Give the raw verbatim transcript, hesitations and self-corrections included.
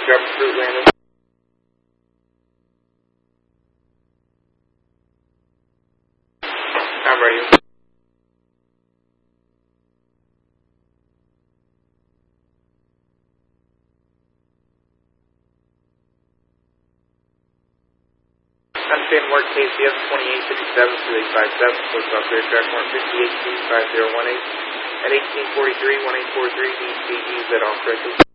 Grab fruit landing. I'm ready. I'm staying mark K C F twenty-eight fifty-seven two eight five seven, close off aircraft mark fifty-eight two five zero one eight at eighteen forty-three one eight four three, E C E Z off correctly.